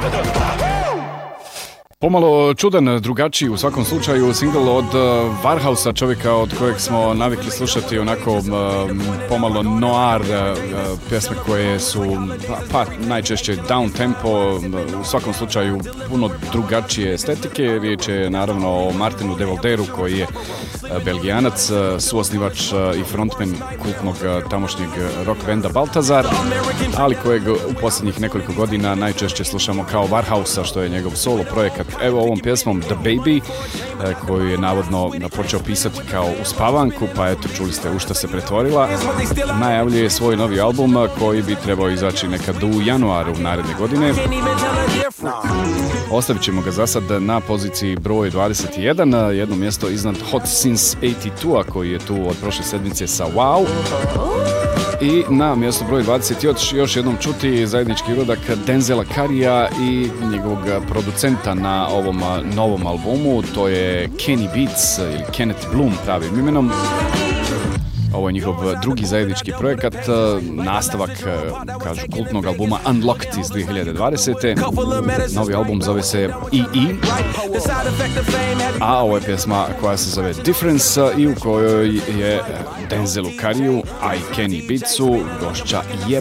Pomalo čudan, drugačiji u svakom slučaju single od Warhausa, čovjeka od kojeg smo navikli slušati onako pomalo noir pjesme koje su pa najčešće down tempo, u svakom slučaju puno drugačije estetike. Riječ je naravno o Martinu de Valderu koji je Belgijanac, suosnivač i frontman kultnog tamošnjeg rock benda Baltazar, ali kojeg u posljednjih nekoliko godina najčešće slušamo kao Warhausa, što je njegov solo projekat. Evo ovom pjesmom The Baby, koju je navodno počeo pisati kao uspavanku, pa eto čuli ste u šta se pretvorila. Najavljuje svoj novi album koji bi trebao izaći nekad u januaru naredne godine. Ostavit ćemo ga za sad na poziciji broj 21, jedno mjesto iznad Hot Since 82-a koji je tu od prošle sedmice sa Wow. I na mjesto broj 20 još jednom čuti zajednički urodak Denzela Currya i njegovog producenta na ovom novom albumu, to je Kenny Beats ili Kenneth Bloom pravim imenom. Ovo je njihov drugi zajednički projekat, nastavak, kažu, kultnog albuma Unlocked iz 2020. Novi album zove se E.E. A ovo je pjesma koja se zove Difference i u kojoj je Denzelu Curryu, a i Kenny Beatsu gošća